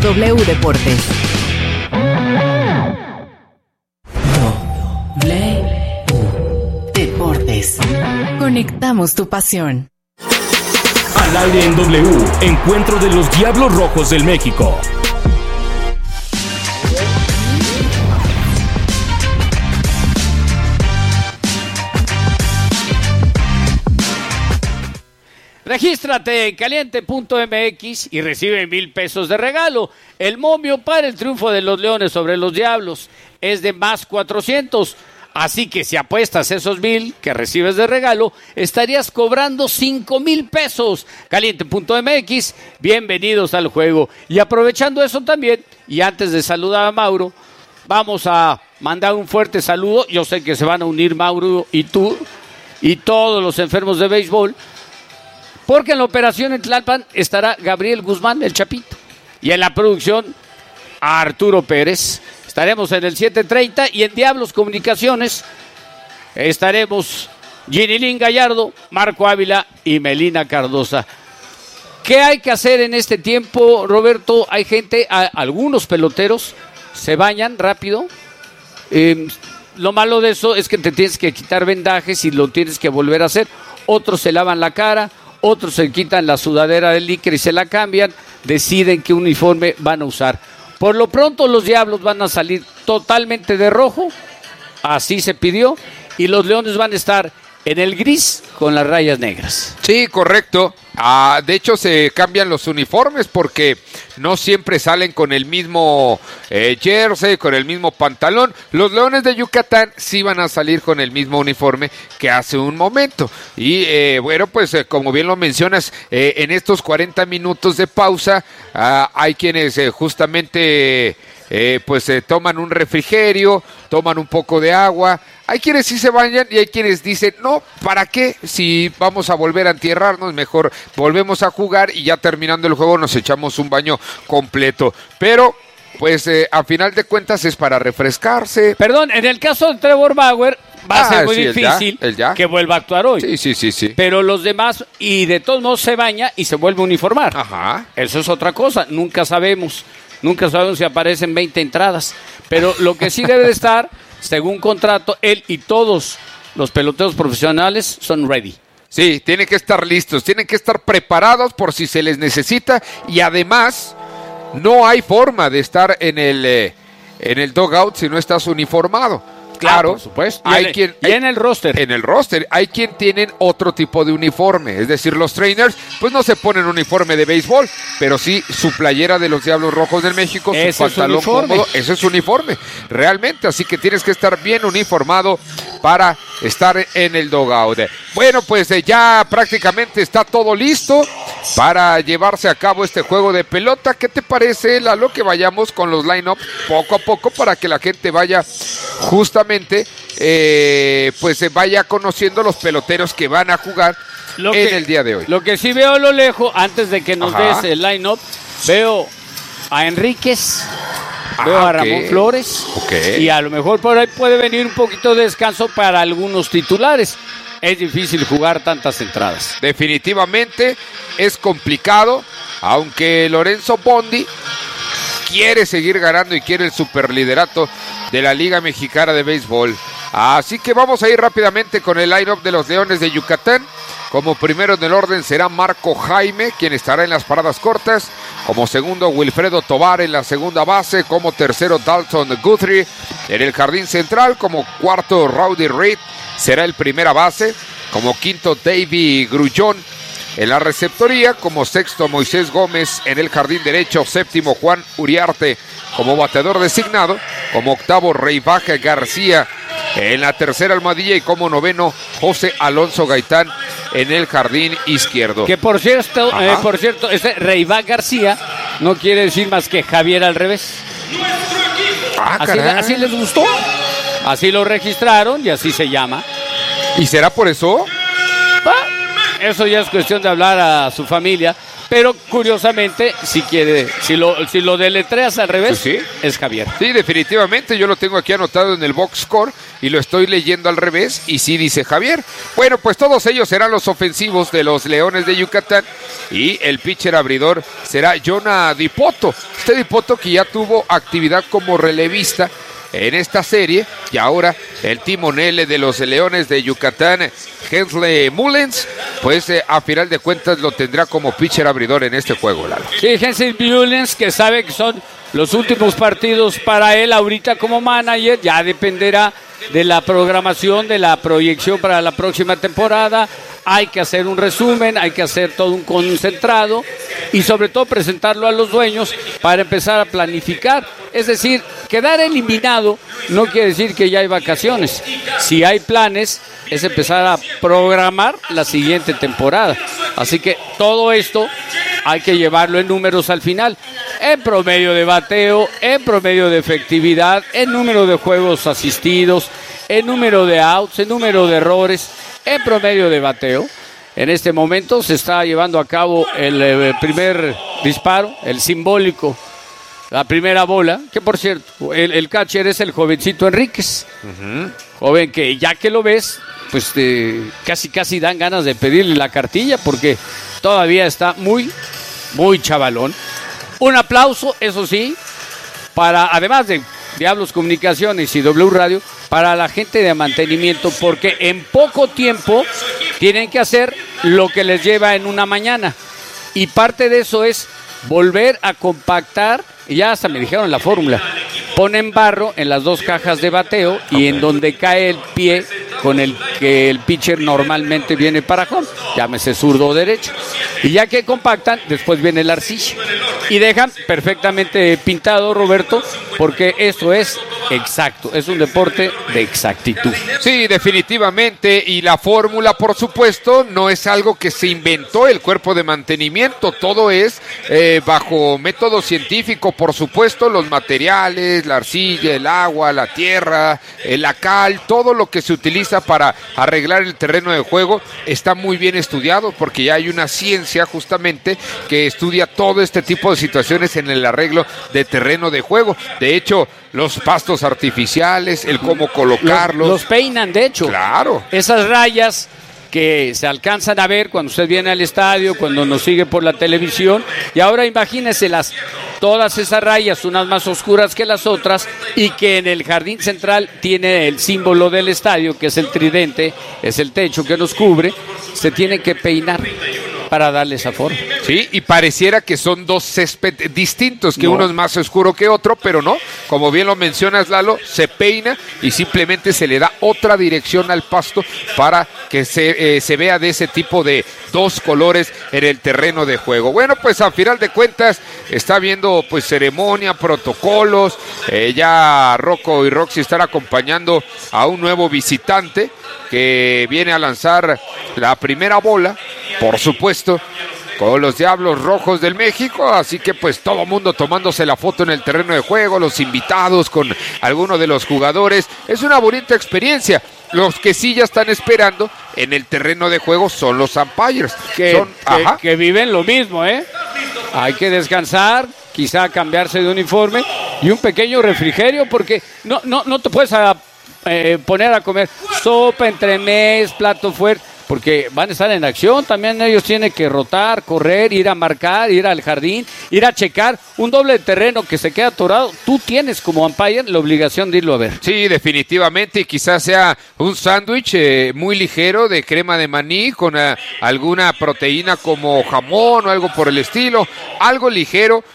W Deportes. W Deportes. Conectamos tu pasión. Al aire en W, encuentro de los Diablos Rojos del México. Regístrate en caliente.mx y recibe 1,000 pesos de regalo. El momio para el triunfo de los Leones sobre los Diablos es de más 400. Así que si apuestas esos 1,000 que recibes de regalo, estarías cobrando 5,000 pesos. Caliente.mx, bienvenidos al juego. Y aprovechando eso también, y antes de saludar a Mauro, vamos a mandar un fuerte saludo. Yo sé que se van a unir Mauro y tú y todos los enfermos de béisbol, porque en la operación en Tlalpan estará Gabriel Guzmán, el Chapito. Y en la producción, Arturo Pérez. Estaremos en el 7:30 y en Diablos Comunicaciones estaremos Ginilín Gallardo, Marco Ávila y Melina Cardosa. ¿Qué hay que hacer en este tiempo, Roberto? Hay gente, algunos peloteros se bañan rápido. Lo malo de eso es que te tienes que quitar vendajes y lo tienes que volver a hacer. Otros se lavan la cara. Otros se quitan la sudadera del líquido y se la cambian, deciden qué uniforme van a usar. Por lo pronto los Diablos van a salir totalmente de rojo, así se pidió, y los Leones van a estar en el gris con las rayas negras. Sí, correcto. De hecho se cambian los uniformes porque no siempre salen con el mismo jersey, con el mismo pantalón. Los Leones de Yucatán sí van a salir con el mismo uniforme que hace un momento. Y bueno, pues como bien lo mencionas, en estos 40 minutos de pausa hay quienes justamente toman un refrigerio, toman un poco de agua. Hay quienes sí se bañan y hay quienes dicen, no, ¿para qué? Si vamos a volver a entierrarnos, mejor volvemos a jugar y ya terminando el juego nos echamos un baño completo. Pero, pues, a final de cuentas es para refrescarse. Perdón, en el caso de Trevor Bauer va a ser muy difícil que vuelva a actuar hoy. Sí. Pero los demás, y de todos modos se baña y se vuelve a uniformar. Ajá. Eso es otra cosa, nunca sabemos si aparecen 20 entradas. Pero lo que sí debe de estar, según contrato, él y todos los peloteros profesionales son ready. Sí, tienen que estar listos, tienen que estar preparados por si se les necesita. Y además, no hay forma de estar en el dugout si no estás uniformado. Claro, por supuesto. Y en el roster. En el roster hay quien tienen otro tipo de uniforme. Es decir, los trainers, pues no se ponen uniforme de béisbol, pero sí su playera de los Diablos Rojos del México, su pantalón cómodo, eso es uniforme, realmente. Así que tienes que estar bien uniformado para estar en el dugout. Bueno, pues ya prácticamente está todo listo para llevarse a cabo este juego de pelota. ¿Qué te parece, Lalo, que vayamos con los line-up poco a poco para que la gente vaya justamente pues se vaya conociendo los peloteros que van a jugar el día de hoy? Lo que sí veo a lo lejos, antes de que nos des el line-up, veo a Enríquez, veo a Ramón Flores, y a lo mejor por ahí puede venir un poquito de descanso para algunos titulares. Es difícil jugar tantas entradas. Definitivamente es complicado, aunque Lorenzo Bondi quiere seguir ganando y quiere el superliderato de la Liga Mexicana de Béisbol. Así que vamos a ir rápidamente con el line-up de los Leones de Yucatán. Como primero en el orden será Marco Jaime, quien estará en las paradas cortas. Como segundo, Wilfredo Tovar en la segunda base. Como tercero, Dalton Guthrie en el jardín central. Como cuarto, Rowdy Reed será el primera base. Como quinto, Davy Grullón en la receptoría. Como sexto, Moisés Gómez en el jardín derecho. Séptimo, Juan Uriarte como bateador designado. Como octavo, Reivaje García en la tercera almohadilla. Y como noveno, José Alonso Gaitán en el jardín izquierdo. Que por cierto, ese Reivaje García no quiere decir más que Javier al revés. Así les gustó. Así lo registraron y así se llama. ¿Y será por eso? Eso ya es cuestión de hablar a su familia. Pero curiosamente, si lo deletreas al revés, Sí. es Javier. Sí, definitivamente, yo lo tengo aquí anotado en el box score y lo estoy leyendo al revés y sí dice Javier. Bueno, pues todos ellos serán los ofensivos de los Leones de Yucatán y el pitcher abridor será Jonah Dipoto. Este Dipoto que ya tuvo actividad como relevista en esta serie y ahora el timonel de los Leones de Yucatán, Hensley Mullens, pues a final de cuentas lo tendrá como pitcher abridor en este juego, Lalo. Sí, Hensley Mullens, que sabe que son los últimos partidos para él ahorita como manager, ya dependerá de la programación, de la proyección para la próxima temporada. Hay que hacer un resumen, hay que hacer todo un concentrado y sobre todo presentarlo a los dueños para empezar a planificar. Es decir, quedar eliminado no quiere decir que ya hay vacaciones. Si hay planes, es empezar a programar la siguiente temporada. Así que todo esto hay que llevarlo en números al final. En promedio de bateo, en promedio de efectividad, en número de juegos asistidos, en número de outs, en número de errores, en promedio de bateo. En este momento se está llevando a cabo el primer disparo, el simbólico, la primera bola, que por cierto, el catcher es el jovencito Enríquez. Joven que ya que lo ves, pues casi dan ganas de pedirle la cartilla porque todavía está muy chavalón. Un aplauso, eso sí, para, además de Diablos Comunicaciones y W Radio, para la gente de mantenimiento, porque en poco tiempo tienen que hacer lo que les lleva en una mañana. Y parte de eso es volver a compactar, y ya hasta me dijeron la fórmula, ponen barro en las dos cajas de bateo y en donde cae el pie con el que el pitcher normalmente viene para home, llámese zurdo o derecho. Y ya que compactan, después viene la arcilla. Y dejan perfectamente pintado, Roberto, porque esto es exacto, es un deporte de exactitud. Sí, definitivamente, y la fórmula, por supuesto, no es algo que se inventó el cuerpo de mantenimiento, todo es bajo método científico, por supuesto, los materiales, la arcilla, el agua, la tierra, la cal, todo lo que se utiliza para arreglar el terreno de juego está muy bien estudiado, porque ya hay una ciencia justamente que estudia todo este tipo de situaciones en el arreglo de terreno de juego. De hecho, los pastos artificiales, el cómo colocarlos. Los peinan, de hecho. Claro. Esas rayas que se alcanzan a ver cuando usted viene al estadio, cuando nos sigue por la televisión. Y ahora imagínese todas esas rayas, unas más oscuras que las otras, y que en el jardín central tiene el símbolo del estadio, que es el tridente, es el techo que nos cubre. Se tiene que peinar para darle esa forma. Sí, y pareciera que son dos césped distintos, que No. uno es más oscuro que otro, pero no, como bien lo mencionas, Lalo, se peina y simplemente se le da otra dirección al pasto para que se vea de ese tipo de dos colores en el terreno de juego. Bueno, pues a final de cuentas está habiendo pues ceremonia, protocolos, ya Rocco y Roxy están acompañando a un nuevo visitante que viene a lanzar la primera bola, por supuesto, con los Diablos Rojos del México, así que pues todo mundo tomándose la foto en el terreno de juego, los invitados con algunos de los jugadores, es una bonita experiencia. Los que sí ya están esperando en el terreno de juego son los umpires, que viven lo mismo, ¿eh? Hay que descansar, quizá cambiarse de uniforme y un pequeño refrigerio, porque no te puedes poner a comer sopa, entremés, plato fuerte, porque van a estar en acción. También ellos tienen que rotar, correr, ir a marcar, ir al jardín, ir a checar un doble de terreno que se queda atorado. Tú tienes como umpire la obligación de irlo a ver. Sí, definitivamente, y quizás sea un sándwich muy ligero de crema de maní con alguna proteína como jamón o algo por el estilo, algo ligero,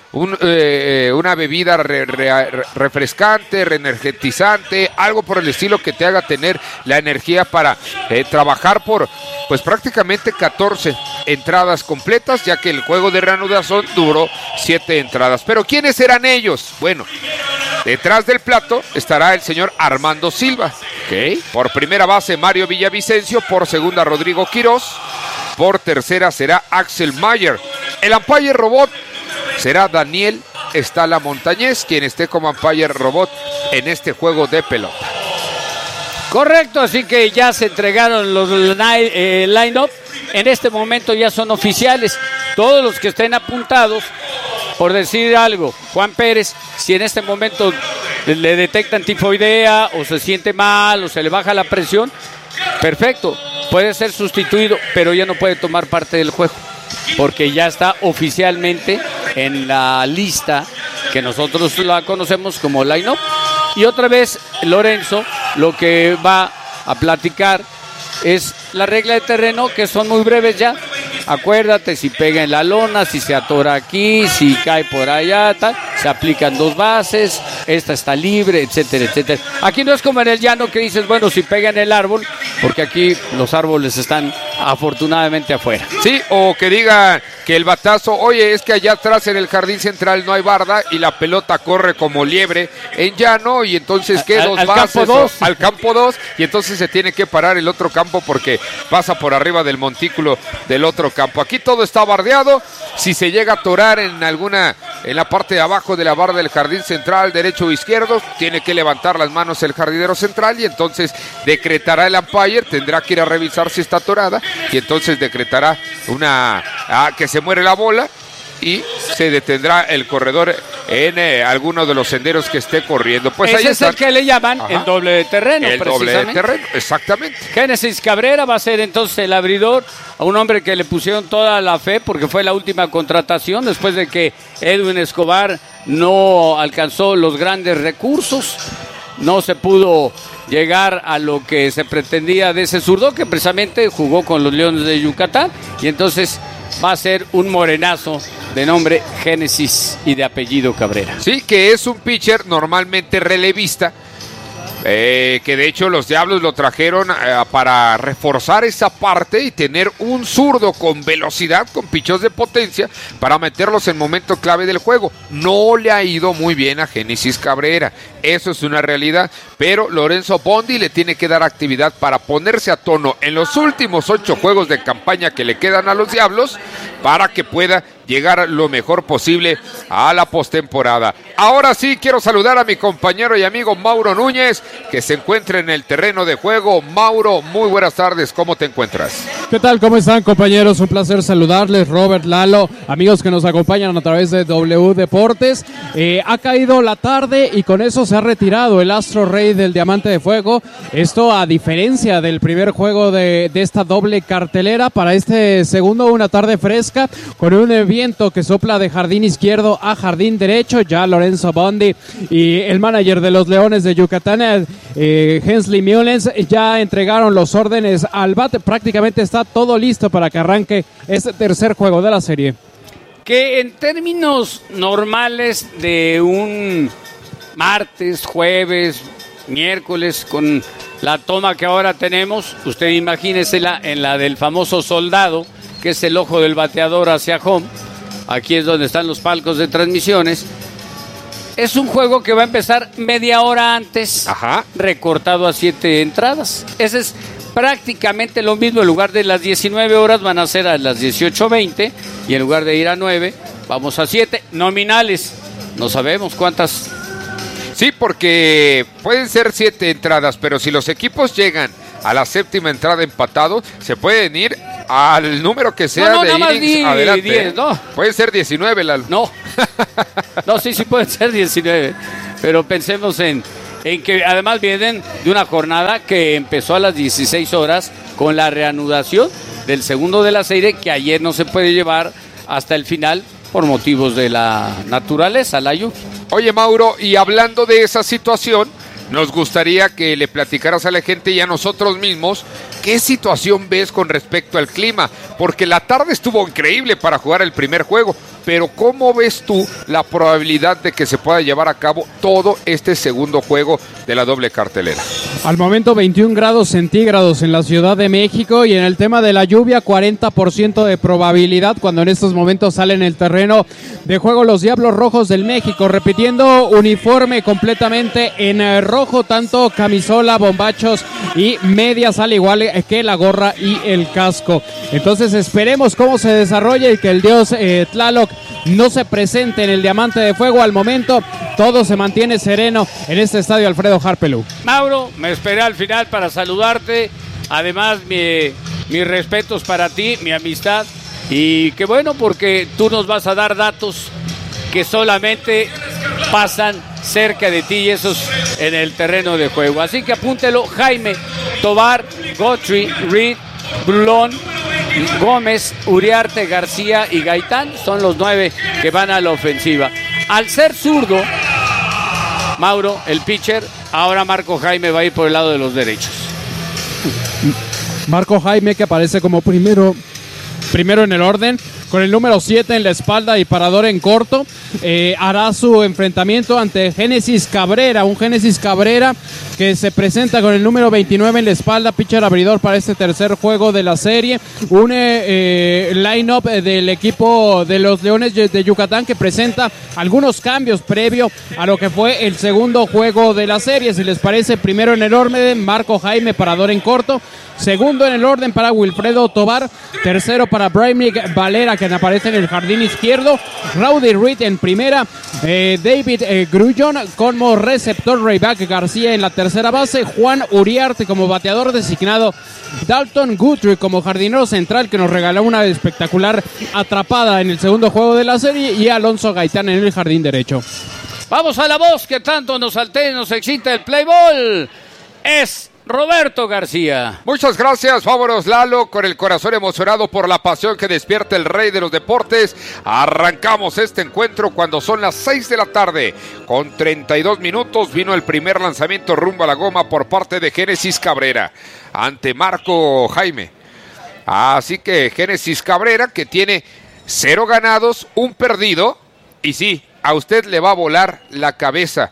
una bebida refrescante, reenergetizante, algo por el estilo que te haga tener la energía para trabajar por pues prácticamente 14 entradas completas, ya que el juego de reanudación duró 7 entradas. Pero ¿quiénes eran ellos? Bueno, detrás del plato estará el señor Armando Silva. Okay. Por primera base Mario Villavicencio, por segunda Rodrigo Quirós, por tercera será Axel Mayer. El umpire robot será Daniel Estala Montañez, quien esté como umpire robot en este juego de pelota. Correcto, así que ya se entregaron los line-up. En este momento ya son oficiales. todos los que estén apuntados, por decir algo, Juan Pérez, si en este momento le detectan tifoidea o se siente mal o se le baja la presión, perfecto, puede ser sustituido, pero ya no puede tomar parte del juego, porque ya está oficialmente en la lista que nosotros la conocemos como line-up. Y otra vez Lorenzo lo que va a platicar es la regla de terreno, que son muy breves ya. Acuérdate, si pega en la lona, si se atora aquí, si cae por allá, tal, se aplican 2 bases, esta está libre, etcétera, etcétera. Aquí no es como en el llano que dices, bueno, si pega en el árbol, porque aquí los árboles están afortunadamente afuera. Sí, o que diga que el batazo, oye, es que allá atrás en el jardín central no hay barda y la pelota corre como liebre en llano, y entonces ¿qué? 2 bases campo 2. Al campo 2, y entonces se tiene que parar el otro campo porque pasa por arriba del montículo del otro campo. Aquí todo está bardeado. Si se llega a atorar en la parte de abajo de la barra del jardín central, derecho o izquierdo, tiene que levantar las manos el jardinero central y entonces decretará el umpire, tendrá que ir a revisar si está atorada y entonces decretará que se muere la bola y se detendrá el corredor en alguno de los senderos que esté corriendo. Pues ese ahí es el que le llaman el doble de terreno. El doble de terreno, exactamente. Génesis Cabrera va a ser entonces el abridor, a un hombre que le pusieron toda la fe porque fue la última contratación después de que Edwin Escobar no alcanzó los grandes recursos, no se pudo llegar a lo que se pretendía de ese zurdo, que precisamente jugó con los Leones de Yucatán, y entonces va a ser un morenazo de nombre Génesis y de apellido Cabrera. Sí, que es un pitcher normalmente relevista, que de hecho los Diablos lo trajeron para reforzar esa parte y tener un zurdo con velocidad, con pichos de potencia, para meterlos en momento clave del juego. No le ha ido muy bien a Génesis Cabrera, eso es una realidad, pero Lorenzo Bondi le tiene que dar actividad para ponerse a tono en los últimos 8 juegos de campaña que le quedan a los Diablos, para que pueda llegar lo mejor posible a la postemporada. Ahora sí quiero saludar a mi compañero y amigo Mauro Núñez, que se encuentra en el terreno de juego. Mauro, muy buenas tardes, ¿cómo te encuentras? ¿Qué tal? ¿Cómo están, compañeros? Un placer saludarles, Robert, Lalo, amigos que nos acompañan a través de W Deportes. Ha caído la tarde y con eso se ha retirado el astro rey del Diamante de Fuego. Esto a diferencia del primer juego de esta doble cartelera. Para este segundo, una tarde fresca con un viento que sopla de jardín izquierdo a jardín derecho. Ya Lorenzo Bondi y el manager de los Leones de Yucatán, Hensley Mullens, ya entregaron los órdenes al bate. Prácticamente está todo listo para que arranque este tercer juego de la serie. Que en términos normales de un martes, jueves, miércoles, con la toma que ahora tenemos, usted imagínesela en la del famoso soldado, que es el ojo del bateador hacia home. Aquí es donde están los palcos de transmisiones. Es un juego que va a empezar media hora antes, recortado a 7 entradas. Ese es prácticamente lo mismo. En lugar de las 19 horas van a ser a las 18:20 y en lugar de ir a 9 vamos a 7 nominales. No sabemos cuántas. Sí, porque pueden ser 7 entradas, pero si los equipos llegan a la 7ª entrada empatados, se pueden ir al número que sea de innings adelante. 10, ¿no? Pueden ser 19, Lalo. No, sí pueden ser 19, pero pensemos en que además vienen de una jornada que empezó a las 16 horas con la reanudación del segundo de la serie, que ayer no se puede llevar hasta el final por motivos de la naturaleza, la lluvia. Oye, Mauro, y hablando de esa situación, nos gustaría que le platicaras a la gente y a nosotros mismos qué situación ves con respecto al clima, porque la tarde estuvo increíble para jugar el primer juego, pero ¿cómo ves tú la probabilidad de que se pueda llevar a cabo todo este segundo juego de la doble cartelera? Al momento 21 grados centígrados en la Ciudad de México, y en el tema de la lluvia 40% de probabilidad cuando en estos momentos salen el terreno de juego los Diablos Rojos del México, repitiendo uniforme completamente en rojo, tanto camisola, bombachos y medias, al igual que la gorra y el casco. Entonces esperemos cómo se desarrolla y que el dios Tlaloc no se presente en el Diamante de Fuego. Al momento todo se mantiene sereno en este estadio Alfredo Harpelú. Mauro, me esperé al final para saludarte. Además, mis respetos para ti, mi amistad. Y qué bueno, porque tú nos vas a dar datos que solamente pasan cerca de ti y esos en el terreno de juego. Así que apúntelo: Jaime, Tobar, Gotri, Reed, Brulón, Gómez, Uriarte, García y Gaitán son los 9 que van a la ofensiva. Al ser zurdo, Mauro, el pitcher, ahora Marco Jaime va a ir por el lado de los derechos. Marco Jaime, que aparece como primero en el orden, con el número 7 en la espalda y parador en corto, hará su enfrentamiento ante Génesis Cabrera, un Génesis Cabrera que se presenta con el número 29 en la espalda, pitcher abridor para este tercer juego de la serie, un line-up del equipo de los Leones de Yucatán que presenta algunos cambios previo a lo que fue el segundo juego de la serie. Si les parece, primero en el orden, Marco Jaime, parador en corto, segundo en el orden para Wilfredo Tobar, tercero para Braimick Valera, que aparece en el jardín izquierdo, Rowdy Reed en primera, David Grullón como receptor, Rayback García en la tercera base, Juan Uriarte como bateador designado, Dalton Guthrie como jardinero central, que nos regaló una espectacular atrapada en el segundo juego de la serie, y Alonso Gaitán en el jardín derecho. Vamos a la voz que tanto nos altea y nos excita el play ball. Es Roberto García. Muchas gracias, vámonos Lalo, con el corazón emocionado por la pasión que despierta el rey de los deportes. Arrancamos este encuentro cuando son las 6 de la tarde. Con 32 minutos vino el primer lanzamiento rumbo a la goma por parte de Génesis Cabrera ante Marco Jaime. Así que Génesis Cabrera, que tiene 0 ganados, 1 perdido, y sí, a usted le va a volar la cabeza.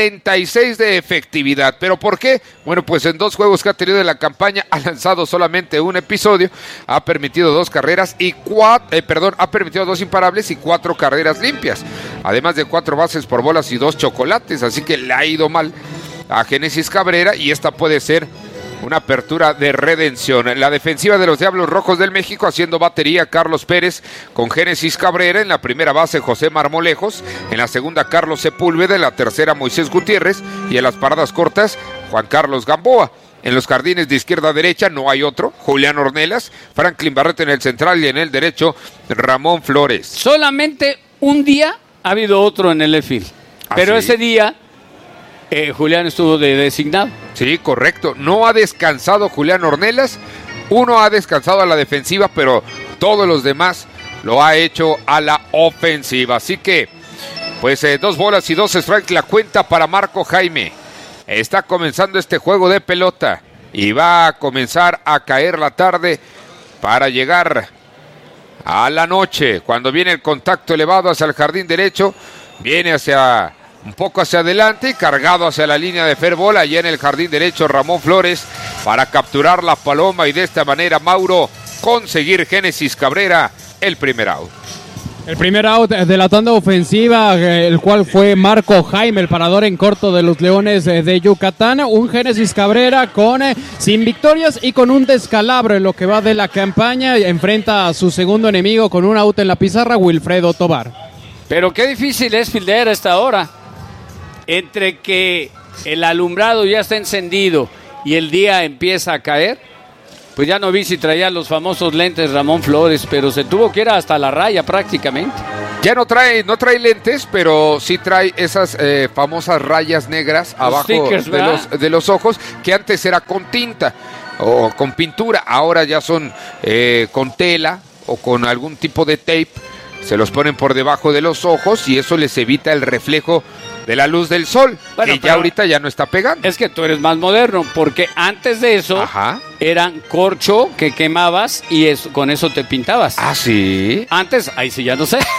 36 de efectividad. ¿Pero por qué? Bueno, pues en 2 juegos que ha tenido en la campaña ha lanzado solamente 1 episodio, ha permitido 2 carreras y ha permitido 2 imparables y 4 carreras limpias, además de 4 bases por bolas y 2 chocolates, así que le ha ido mal a Génesis Cabrera y esta puede ser una apertura de redención. La defensiva de los Diablos Rojos del México haciendo batería: Carlos Pérez con Génesis Cabrera, en la primera base José Marmolejos, en la segunda Carlos Sepúlveda, en la tercera Moisés Gutiérrez y en las paradas cortas Juan Carlos Gamboa. En los jardines de izquierda a derecha no hay otro: Julián Ornelas, Franklin Barrete en el central y en el derecho Ramón Flores. Solamente un día ha habido otro en el left field, pero ese día Julián estuvo de designado. Sí, correcto. No ha descansado Julián Ornelas. Uno ha descansado a la defensiva, pero todos los demás lo ha hecho a la ofensiva. Así que, pues 2 bolas y 2 strikes la cuenta para Marco Jaime. Está comenzando este juego de pelota y va a comenzar a caer la tarde para llegar a la noche. Cuando viene el contacto elevado hacia el jardín derecho, viene un poco hacia adelante y cargado hacia la línea de fair ball. Allá en el jardín derecho Ramón Flores para capturar la paloma y de esta manera, Mauro, conseguir Génesis Cabrera el primer out. El primer out de la tanda ofensiva, el cual fue Marco Jaime, el parador en corto de los Leones de Yucatán. Un Génesis Cabrera sin victorias y con un descalabro en lo que va de la campaña. Enfrenta a su segundo enemigo con un out en la pizarra, Wilfredo Tobar. Pero qué difícil es fildear a esta hora. Entre que el alumbrado ya está encendido y el día empieza a caer, pues ya no vi si traía los famosos lentes Ramón Flores, pero se tuvo que ir hasta la raya prácticamente. Ya no trae lentes, pero sí trae esas famosas rayas negras los abajo stickers, de los ojos, que antes era con tinta o con pintura, ahora ya son con tela o con algún tipo de tape. Se los ponen por debajo de los ojos y eso les evita el reflejo de la luz del sol, bueno, que ya ahorita ya no está pegando. Es que tú eres más moderno, porque antes de eso eran corcho que quemabas y con eso te pintabas. ¿Ah, sí? Antes, ahí sí ya no sé.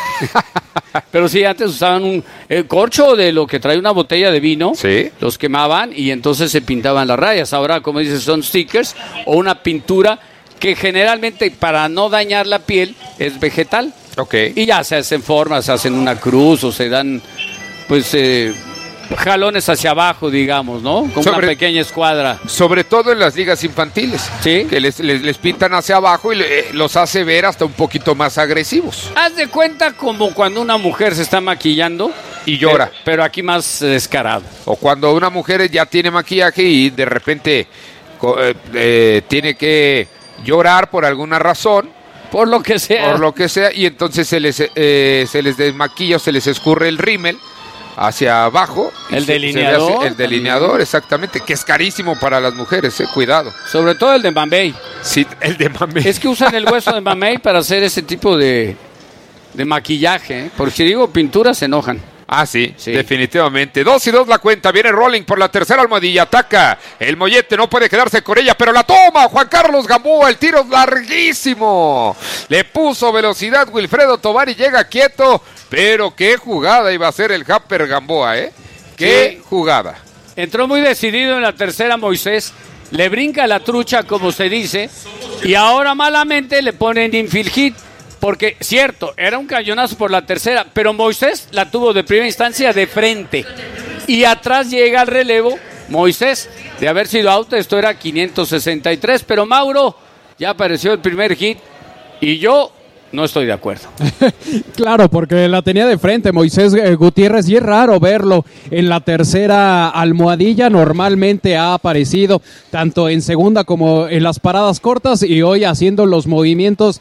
Pero sí, antes usaban un corcho de lo que trae una botella de vino, ¿sí? Los quemaban y entonces se pintaban las rayas. Ahora, como dices, son stickers o una pintura que generalmente, para no dañar la piel, es vegetal. Okay. Y ya se hacen formas, se hacen una cruz o se dan pues jalones hacia abajo, digamos, ¿no? Como una pequeña escuadra. Sobre todo en las ligas infantiles, ¿sí? Que les pintan hacia abajo y los hace ver hasta un poquito más agresivos. Haz de cuenta como cuando una mujer se está maquillando y llora. Pero aquí más descarado. O cuando una mujer ya tiene maquillaje y de repente tiene que llorar por alguna razón. Por lo que sea. Por lo que sea, y entonces se les desmaquilla o se les escurre el rímel hacia abajo. El se delineador. le hace el delineador, exactamente, que es carísimo para las mujeres, cuidado. Sobre todo el de mamey. Sí, el de mamey. Es que usan el hueso de mamey para hacer ese tipo de maquillaje, ¿eh? Porque si digo pintura se enojan. Ah, sí, Sí. definitivamente. 2-2 la cuenta. Viene Rolling por la tercera almohadilla. Ataca. El Mollete no puede quedarse con ella, pero la toma. Juan Carlos Gamboa. El tiro larguísimo. Le puso velocidad Wilfredo Tovar y llega quieto. Pero qué jugada iba a ser el Japper Gamboa, ¿eh? Qué Sí. jugada. Entró muy decidido en la tercera Moisés. Le brinca la trucha, como se dice. Y ahora malamente le ponen infield hit. Porque, cierto, era un cañonazo por la tercera, pero Moisés la tuvo de primera instancia de frente. Y atrás llega el relevo Moisés. De haber sido out, esto era 563. Pero Mauro, ya apareció el primer hit. Y yo no estoy de acuerdo. Claro, porque la tenía de frente Moisés Gutiérrez y es raro verlo en la tercera almohadilla. Normalmente ha aparecido tanto en segunda como en las paradas cortas y hoy haciendo los movimientos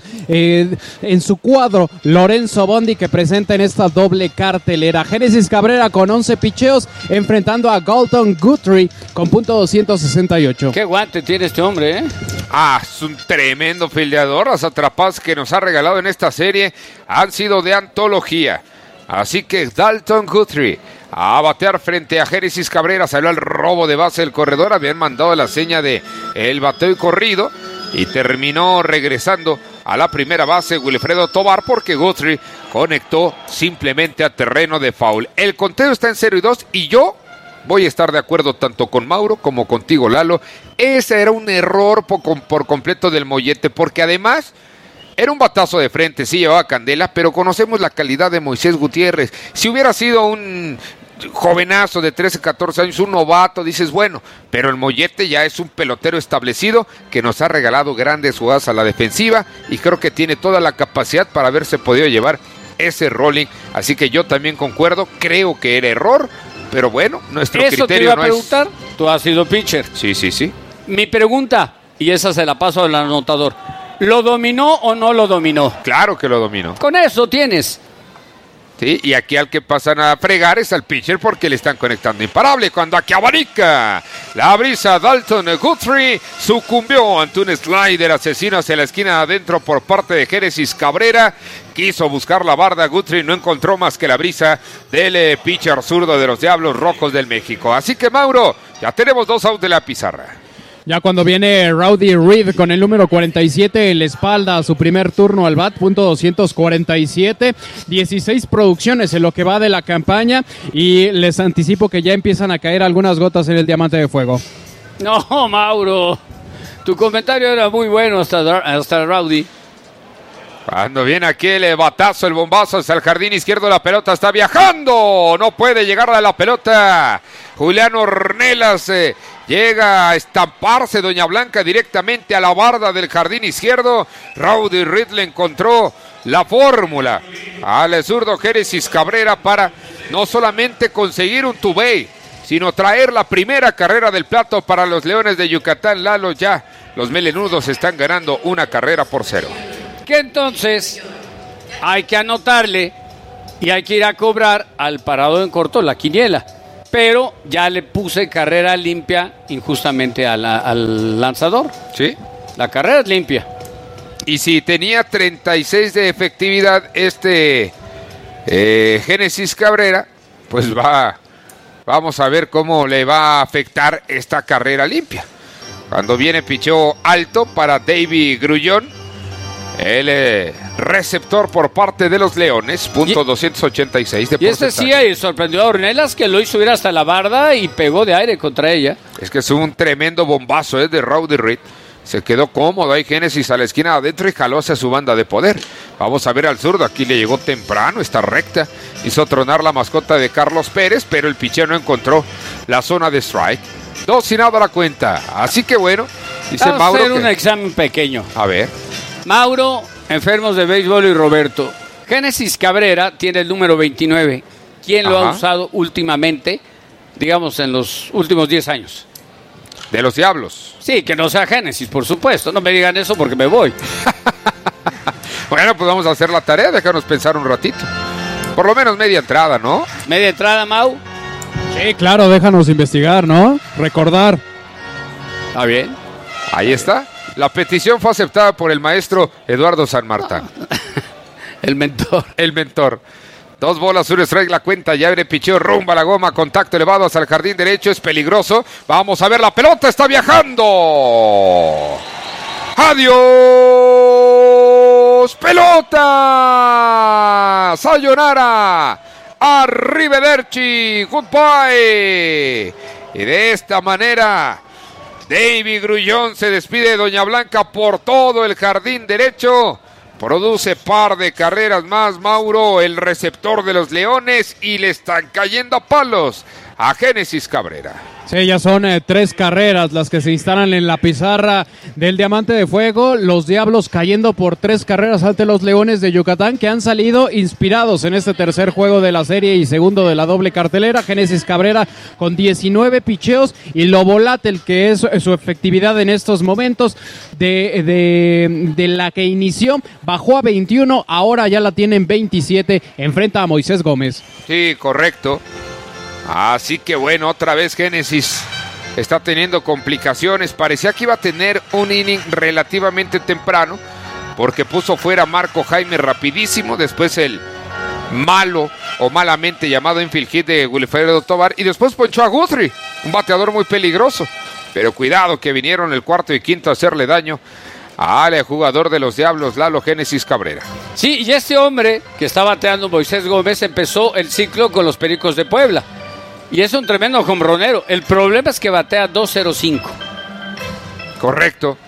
en su cuadro. Lorenzo Bondi, que presenta en esta doble cartelera. Génesis Cabrera con 11 picheos enfrentando a Galton Guthrie con .268. Qué guante tiene este hombre, ¿eh? Ah, es un tremendo fildeador. Las atrapadas que nos ha regalado en esta serie han sido de antología. Así que Dalton Guthrie a batear frente a Génesis Cabrera. Salió el robo de base del corredor. Habían mandado la seña de el bateo y corrido. Y terminó regresando a la primera base Wilfredo Tovar porque Guthrie conectó simplemente a terreno de foul. El conteo está en 0-2 y yo voy a estar de acuerdo tanto con Mauro como contigo, Lalo. Ese era un error por completo del Mollete, porque además era un batazo de frente, sí llevaba candela, pero conocemos la calidad de Moisés Gutiérrez. Si hubiera sido un jovenazo de 13, 14 años, un novato, dices, bueno, pero el Mollete ya es un pelotero establecido que nos ha regalado grandes jugadas a la defensiva y creo que tiene toda la capacidad para haberse podido llevar ese rolling. Así que yo también concuerdo, creo que era error. Pero bueno, nuestro Eso te criterio iba a no es... preguntar. Tú has sido pitcher. Sí. Mi pregunta, y esa se la paso al anotador, ¿lo dominó o no lo dominó? Claro que lo dominó. Con eso tienes. Sí, y aquí al que pasan a fregar es al pitcher porque le están conectando imparable. Cuando aquí abanica la brisa, Dalton Guthrie sucumbió ante un slider asesino hacia la esquina adentro por parte de Génesis Cabrera. Quiso buscar la barda, Guthrie no encontró más que la brisa del pitcher zurdo de los Diablos Rojos del México. Así que Mauro, ya tenemos 2 outs de la pizarra. Ya cuando viene Rowdy Reed con el número 47 en la espalda a su primer turno al bat, .247, 16 producciones en lo que va de la campaña y les anticipo que ya empiezan a caer algunas gotas en el diamante de fuego. No, Mauro, tu comentario era muy bueno hasta Rowdy. Cuando viene aquí el batazo, el bombazo hacia el jardín izquierdo, la pelota está viajando, no puede llegar a la pelota. Julián Ornelas llega a estamparse Doña Blanca directamente a la barda del jardín izquierdo. Rowdy Reed le encontró la fórmula al zurdo Génesis Cabrera para no solamente conseguir un two-bay, sino traer la primera carrera del plato para los Leones de Yucatán. Lalo, ya los melenudos están ganando 1-0. Que entonces hay que anotarle y hay que ir a cobrar al parado en corto la quiniela. Pero ya le puse carrera limpia injustamente al lanzador. ¿Sí? La carrera es limpia. Y si tenía 36 de efectividad Génesis Cabrera, pues vamos a ver cómo le va a afectar esta carrera limpia. Cuando viene picheo alto para David Grullón, el receptor por parte de los Leones, .286 de Y este sí sorprendió a Ornelas, que lo hizo ir hasta la barda y pegó de aire contra ella. Es que es un tremendo bombazo de Rowdy Reed. Se quedó cómodo ahí Génesis a la esquina adentro y jaló hacia su banda de poder. Vamos a ver al zurdo, aquí le llegó temprano esta recta. Hizo tronar la mascota de Carlos Pérez, pero el picheo no encontró la zona de strike. 2-0 a la cuenta. Así que bueno, dice Vamos Mauro. a hacer un examen pequeño. A ver. Mauro, enfermos de béisbol y Roberto. Génesis Cabrera tiene el número 29. ¿Quién lo ha usado últimamente, digamos, en los últimos 10 años? De los Diablos. Sí, que no sea Génesis, por supuesto. No me digan eso porque me voy. Bueno, pues vamos a hacer la tarea, déjanos pensar un ratito. Por lo menos media entrada, ¿no? Media entrada, Mau. Sí, claro, déjanos investigar, ¿no? Recordar. Está bien. Ahí está. La petición fue aceptada por el maestro Eduardo San Martín. El mentor. El mentor. 2 bolas, 1 strike, la cuenta, ya abre picheo, rumba la goma, contacto elevado hacia el jardín derecho, es peligroso. Vamos a ver, la pelota está viajando. ¡Adiós! ¡Pelota! ¡Sayonara! ¡Arrivederci! ¡Goodbye! Y de esta manera, David Grullón se despide de Doña Blanca por todo el jardín derecho. Produce par de carreras más, Mauro, el receptor de los Leones, y le están cayendo a palos a Génesis Cabrera. Sí, ya son 3 carreras las que se instalan en la pizarra del Diamante de Fuego. Los Diablos cayendo por 3 carreras ante los Leones de Yucatán, que han salido inspirados en este tercer juego de la serie y segundo de la doble cartelera. Génesis Cabrera con 19 picheos y lo volátil que es su efectividad en estos momentos de la que inició, bajó a 21, ahora ya la tienen 27, enfrenta a Moisés Gómez. Sí, correcto. Así que bueno, otra vez Génesis está teniendo complicaciones. Parecía que iba a tener un inning relativamente temprano, porque puso fuera a Marco Jaime rapidísimo. Después el malo o malamente llamado infield hit de Wilfredo Tovar. Y después ponchó a Guthrie, un bateador muy peligroso. Pero cuidado que vinieron el cuarto y quinto a hacerle daño al jugador de los Diablos, Lalo Génesis Cabrera. Sí, y este hombre que está bateando, Moisés Gómez, empezó el ciclo con los Pericos de Puebla. Y es un tremendo jonronero. El problema es que batea 2.05. Correcto.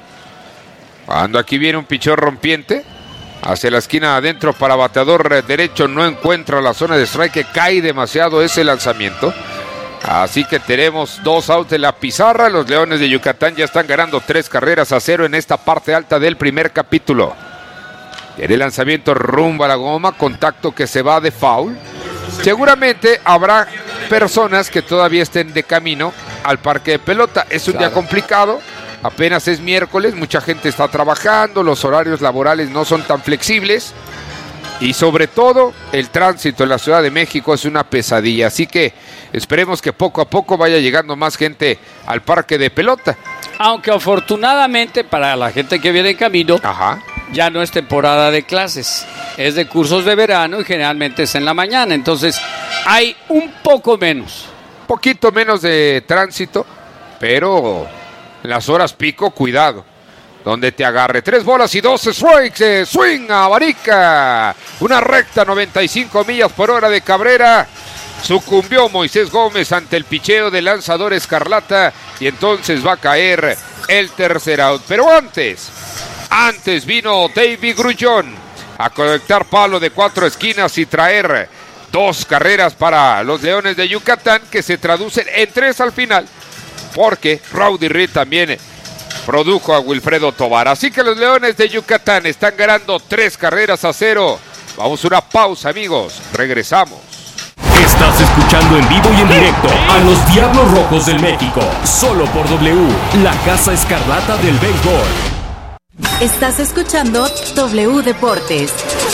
Cuando aquí viene un pichón rompiente, hacia la esquina adentro para bateador derecho, no encuentra la zona de strike, que cae demasiado ese lanzamiento. Así que tenemos 2 outs de la pizarra. Los Leones de Yucatán ya están ganando 3-0 en esta parte alta del primer capítulo. Tiene el lanzamiento rumbo a la goma, contacto que se va de foul. Seguramente habrá personas que todavía estén de camino al parque de pelota. Es un día complicado, apenas es miércoles, mucha gente está trabajando, los horarios laborales no son tan flexibles y sobre todo el tránsito en la Ciudad de México es una pesadilla. Así que esperemos que poco a poco vaya llegando más gente al parque de pelota. Aunque afortunadamente para la gente que viene en camino, ya no es temporada de clases, es de cursos de verano y generalmente es en la mañana, entonces hay un poco menos. Poquito menos de tránsito, pero en las horas pico, cuidado, donde te agarre. 3 bolas y 2 strikes, swing a Barica, una recta 95 millas por hora de Cabrera. Sucumbió Moisés Gómez ante el picheo del lanzador Escarlata y entonces va a caer el tercer out. Pero antes vino David Grullón a conectar palo de 4 esquinas y traer 2 carreras para los Leones de Yucatán, que se traducen en 3 al final, porque Rowdy Reed también produjo a Wilfredo Tovar. Así que los Leones de Yucatán están ganando 3-0. Vamos a una pausa, amigos. Regresamos. Estás escuchando en vivo y en directo a los Diablos Rojos del México, solo por W, la Casa Escarlata del béisbol. Estás escuchando W Deportes.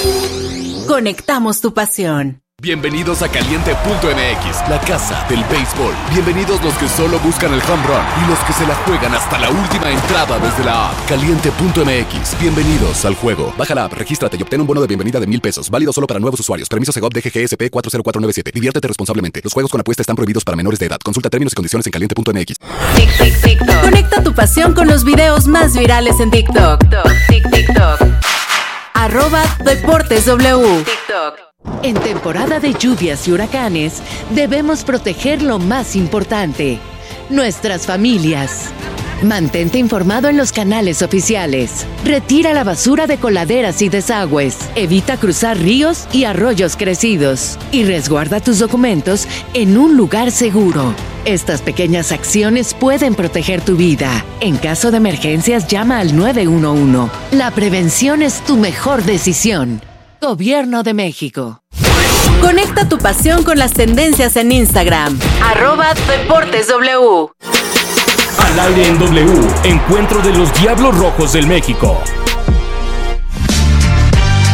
Conectamos tu pasión. Bienvenidos a Caliente.mx, la casa del béisbol. Bienvenidos los que solo buscan el home run y los que se la juegan hasta la última entrada desde la app. Caliente.mx, bienvenidos al juego. Baja la app, regístrate y obtén un bono de bienvenida de $1,000. Válido solo para nuevos usuarios. Permiso Segov DGGSP 40497. Diviértete responsablemente. Los juegos con apuesta están prohibidos para menores de edad. Consulta términos y condiciones en Caliente.mx. TikTok. Conecta tu pasión con los videos más virales en TikTok. TikTok. @DeportesW. TikTok. En temporada de lluvias y huracanes, debemos proteger lo más importante, nuestras familias. Mantente informado en los canales oficiales. Retira la basura de coladeras y desagües. Evita cruzar ríos y arroyos crecidos. Y resguarda tus documentos en un lugar seguro. Estas pequeñas acciones pueden proteger tu vida. En caso de emergencias, llama al 911. La prevención es tu mejor decisión. Gobierno de México. Conecta tu pasión con las tendencias en Instagram. @DeportesW. Al aire en W, encuentro de los Diablos Rojos del México.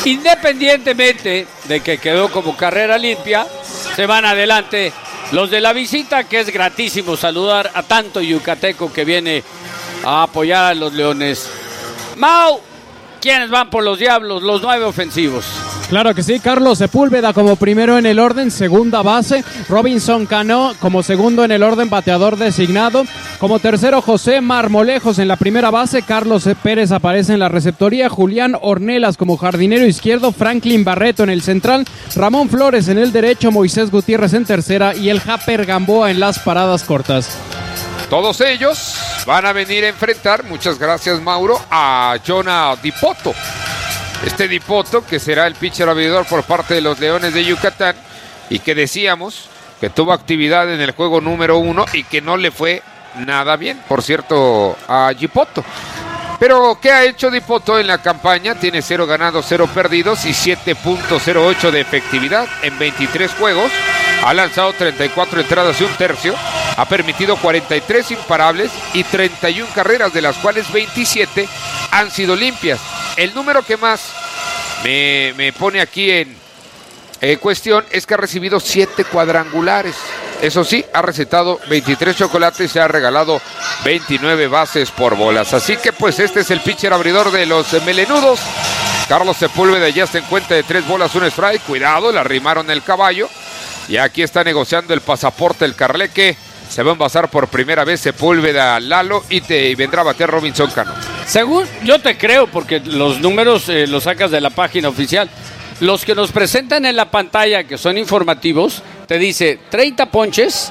Independientemente de que quedó como carrera limpia, se van adelante los de la visita, que es gratísimo saludar a tanto yucateco que viene a apoyar a los Leones. Mau, ¿quiénes van por los Diablos? Los 9 ofensivos. Claro que sí, Carlos Sepúlveda como primero en el orden, segunda base, Robinson Cano como segundo en el orden, bateador designado, como tercero José Marmolejos en la primera base, Carlos Pérez aparece en la receptoría, Julián Ornelas como jardinero izquierdo, Franklin Barreto en el central, Ramón Flores en el derecho, Moisés Gutiérrez en tercera y el Japper Gamboa en las paradas cortas. Todos ellos van a venir a enfrentar, muchas gracias Mauro, a Jonah Dipoto. Este Dipoto, que será el pitcher abridor por parte de los Leones de Yucatán, y que decíamos que tuvo actividad en el juego número 1 y que no le fue nada bien, por cierto, a Dipoto. Pero, ¿qué ha hecho Dipoto en la campaña? Tiene 0 ganados, 0 perdidos y 7.08 de efectividad en 23 juegos. Ha lanzado 34 entradas y un tercio. Ha permitido 43 imparables y 31 carreras, de las cuales 27 han sido limpias. El número que más me pone aquí en cuestión es que ha recibido 7 cuadrangulares. Eso sí, ha recetado 23 chocolates y ha regalado 29 bases por bolas. Así que pues este es el pitcher abridor de los melenudos. Carlos Sepúlveda ya está en cuenta de 3 bolas, 1 strike. Cuidado, le arrimaron el caballo. Y aquí está negociando el pasaporte el Carleque. Se va a envasar por primera vez Sepúlveda, Lalo, y vendrá a batear Robinson Cano. Según yo te creo, porque los números los sacas de la página oficial. Los que nos presentan en la pantalla, que son informativos, te dice 30 ponches,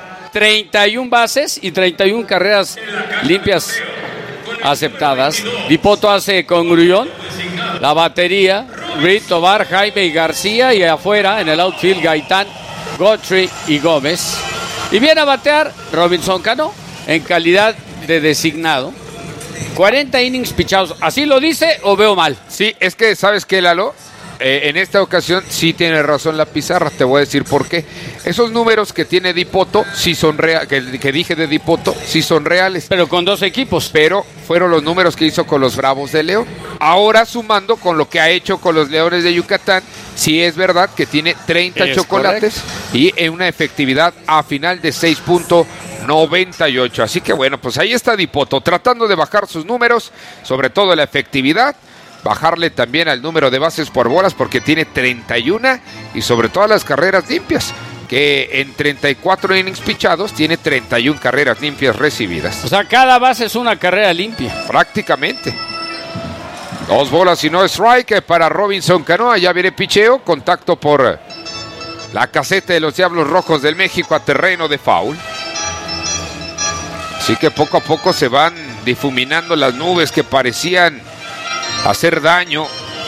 31 bases y 31 carreras limpias aceptadas. Dipoto hace con Grullón, la batería, Reed, Tobar, Jaime y García, y afuera en el outfield Gaitán, Godfrey y Gómez. Y viene a batear Robinson Cano en calidad de designado. 40 innings pichados. ¿Así lo dice o veo mal? Sí, es que, ¿sabes qué, Lalo? En esta ocasión sí tiene razón la pizarra, te voy a decir por qué. Esos números que tiene Dipoto sí son reales, que dije de Dipoto sí son reales. Pero con 2 equipos. Pero fueron los números que hizo con los Bravos de León. Ahora sumando con lo que ha hecho con los Leones de Yucatán, sí es verdad que tiene 30 chocolates correcto. Y en una efectividad a final de 6.98. Así que bueno, pues ahí está Dipoto tratando de bajar sus números, sobre todo la efectividad. Bajarle también al número de bases por bolas porque tiene 31 y sobre todo las carreras limpias, que en 34 innings pichados tiene 31 carreras limpias recibidas. O sea, cada base es una carrera limpia. Prácticamente. 2 bolas y no strike para Robinson Cano. Ya viene picheo, contacto por la caseta de los Diablos Rojos del México a terreno de foul. Así que poco a poco se van difuminando las nubes que parecían hacer daño.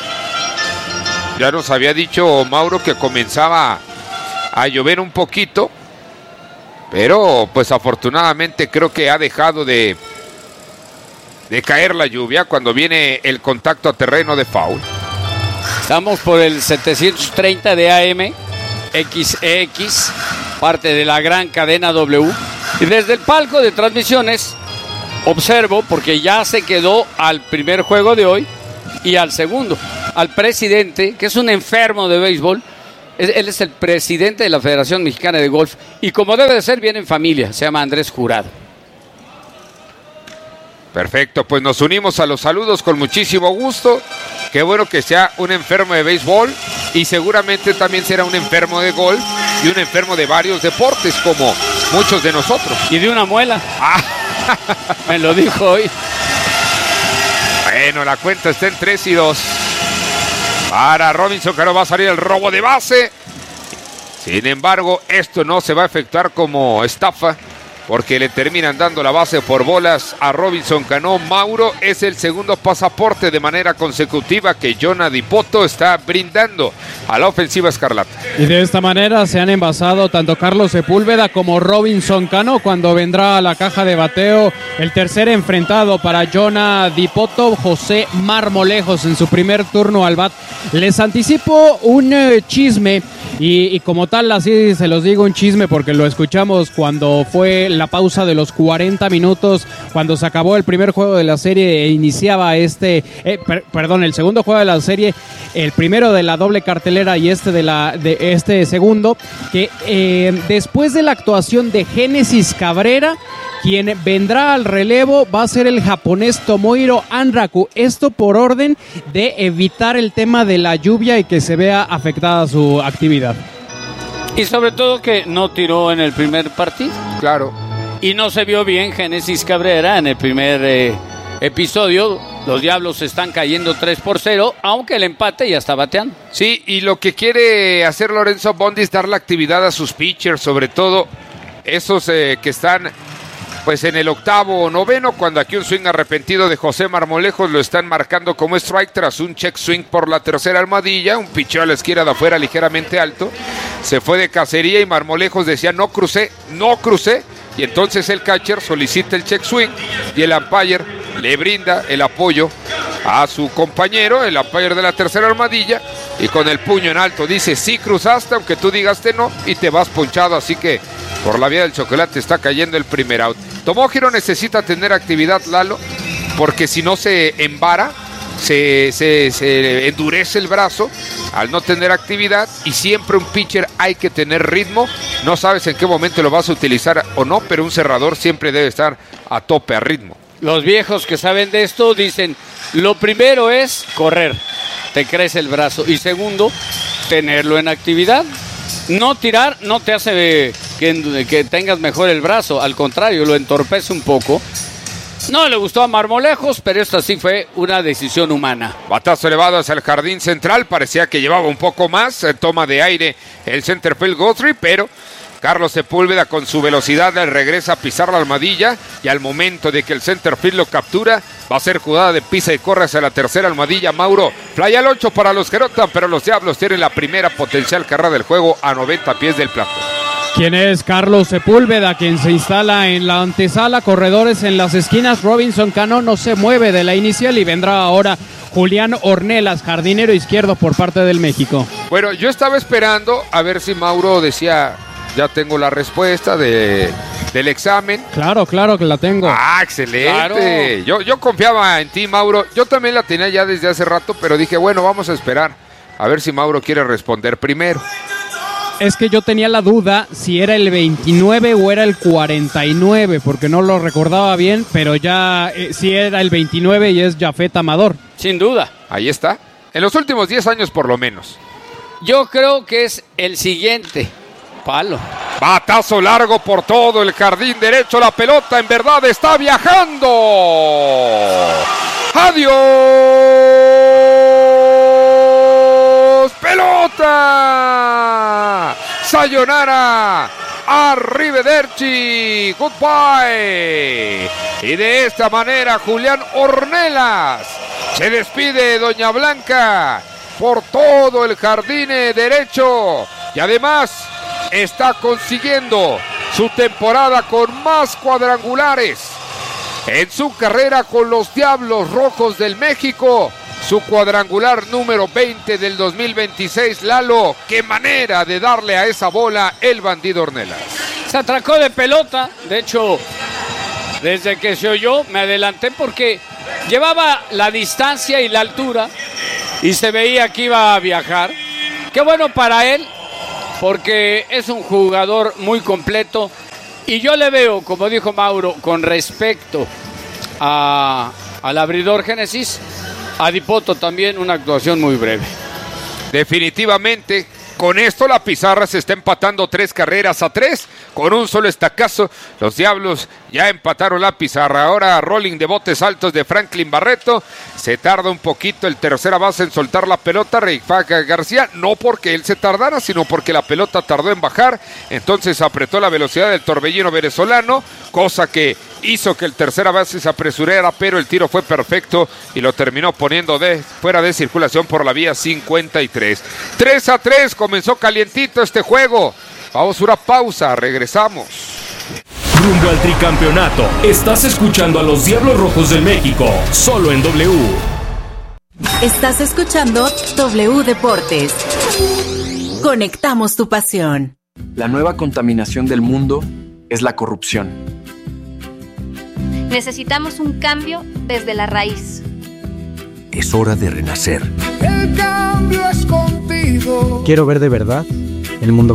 Ya nos había dicho Mauro que comenzaba a llover un poquito, pero pues afortunadamente creo que ha dejado de caer la lluvia cuando viene el contacto a terreno de foul. Estamos por el 730 de AM XX, parte de la gran cadena W, y desde el palco de transmisiones observo, porque ya se quedó al primer juego de hoy y al segundo, al presidente, que es un enfermo de béisbol. Él es el presidente de la Federación Mexicana de Golf y como debe de ser, viene en familia, se llama Andrés Jurado. Perfecto, pues nos unimos a los saludos con muchísimo gusto. Qué bueno que sea un enfermo de béisbol y seguramente también será un enfermo de golf y un enfermo de varios deportes como muchos de nosotros. Y de una muela. Me lo dijo hoy. Bueno, la cuenta está en 3-2. Para Robinson Cano va a salir el robo de base. Sin embargo, esto no se va a efectuar como estafa, porque le terminan dando la base por bolas a Robinson Cano. Mauro, es el segundo pasaporte de manera consecutiva que Jonah Dipoto está brindando a la ofensiva escarlata. Y de esta manera se han envasado tanto Carlos Sepúlveda como Robinson Cano, cuando vendrá a la caja de bateo el tercer enfrentado para Jonah Dipoto, José Marmolejos en su primer turno al bat. Les anticipo un chisme Y como tal, así se los digo un chisme porque lo escuchamos cuando fue la pausa de los 40 minutos, cuando se acabó el primer juego de la serie e iniciaba el segundo juego de la serie, el primero de la doble cartelera y de este segundo, que después de la actuación de Génesis Cabrera, quien vendrá al relevo va a ser el japonés Tomohiro Anraku. Esto por orden de evitar el tema de la lluvia y que se vea afectada su actividad. Y sobre todo que no tiró en el primer partido. Claro. Y no se vio bien Génesis Cabrera en el primer episodio. Los Diablos están cayendo 3-0, aunque el empate ya está bateando. Sí, y lo que quiere hacer Lorenzo Bondi es darle actividad a sus pitchers, sobre todo esos que están pues en el octavo o noveno, cuando aquí un swing arrepentido de José Marmolejos lo están marcando como strike tras un check swing por la tercera almohadilla, un picheo a la izquierda de afuera ligeramente alto, se fue de cacería y Marmolejos decía no crucé, y entonces el catcher solicita el check swing y el umpire le brinda el apoyo a su compañero, el umpire de la tercera almohadilla, y con el puño en alto dice sí cruzaste, aunque tú digas que no, y te vas ponchado, así que por la vía del chocolate está cayendo el primer out. Tomohiro necesita tener actividad, Lalo, porque si no se embara, se endurece el brazo al no tener actividad, y siempre un pitcher hay que tener ritmo. No sabes en qué momento lo vas a utilizar o no, pero un cerrador siempre debe estar a tope, a ritmo. Los viejos que saben de esto dicen, lo primero es correr, te crece el brazo, y segundo, tenerlo en actividad. No tirar no te hace que tengas mejor el brazo, al contrario, lo entorpece un poco. No le gustó a Marmolejos, pero esta sí fue una decisión humana. Batazo elevado hacia el jardín central, parecía que llevaba un poco más, toma de aire el centerfield Guthrie, pero Carlos Sepúlveda con su velocidad le regresa a pisar la almohadilla, y al momento de que el centerfield lo captura, va a ser jugada de pisa y corre hacia la tercera almohadilla. Mauro, fly al 8 para los que rotan, pero los Diablos tienen la primera potencial carrera del juego a 90 pies del plato. ¿Quién es Carlos Sepúlveda, quien se instala en la antesala? Corredores en las esquinas. Robinson Cano no se mueve de la inicial y vendrá ahora Julián Ornelas, jardinero izquierdo por parte del México. Bueno, yo estaba esperando a ver si Mauro decía, ya tengo la respuesta del examen. Claro que la tengo. Ah, excelente. Claro. Yo confiaba en ti, Mauro. Yo también la tenía ya desde hace rato, pero dije, bueno, vamos a esperar a ver si Mauro quiere responder primero. Es que yo tenía la duda si era el 29 o era el 49, porque no lo recordaba bien, pero ya sí era el 29 y es Jafet Amador. Sin duda. Ahí está. En los últimos 10 años por lo menos. Yo creo que es el siguiente. Palo. Batazo largo por todo el jardín derecho. La pelota en verdad está viajando. ¡Adiós! ¡Pelota! ¡Sayonara! ¡Arrivederci! ¡Goodbye! Y de esta manera Julián Ornelas se despide de Doña Blanca por todo el jardín derecho. Y además está consiguiendo su temporada con más cuadrangulares en su carrera con los Diablos Rojos del México. Su cuadrangular número 20 del 2026. Lalo, qué manera de darle a esa bola el bandido Ornelas. Se atracó de pelota. De hecho, desde que se oyó me adelanté porque llevaba la distancia y la altura y se veía que iba a viajar. Qué bueno para él, porque es un jugador muy completo, y yo le veo, como dijo Mauro, con respecto al abridor Génesis, a Dipoto también una actuación muy breve. Definitivamente, con esto la pizarra se está empatando 3-3. Con un solo estacazo, los Diablos ya empataron la pizarra. Ahora rolling de botes altos de Franklin Barreto. Se tarda un poquito el tercera base en soltar la pelota, Reifaga García. No porque él se tardara, sino porque la pelota tardó en bajar. Entonces apretó la velocidad del torbellino venezolano, cosa que hizo que el tercera base se apresurara, pero el tiro fue perfecto y lo terminó poniendo fuera de circulación por la vía 53. 3-3, comenzó calientito este juego. Vamos a una pausa, regresamos. Rumbo al tricampeonato, estás escuchando a los Diablos Rojos del México, solo en W. Estás escuchando W Deportes. Conectamos tu pasión. La nueva contaminación del mundo es la corrupción. Necesitamos un cambio desde la raíz. Es hora de renacer. El cambio es contigo. Quiero ver de verdad el mundo